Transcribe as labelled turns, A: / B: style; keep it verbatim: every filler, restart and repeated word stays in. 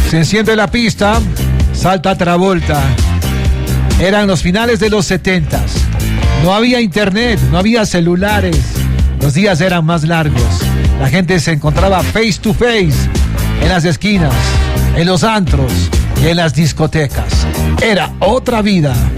A: Se enciende la pista, salta Travolta. Eran los finales de los setentas. No había internet, no había celulares. Los días eran más largos. La gente se encontraba face to face en las esquinas, en los antros y en las discotecas. Era otra vida.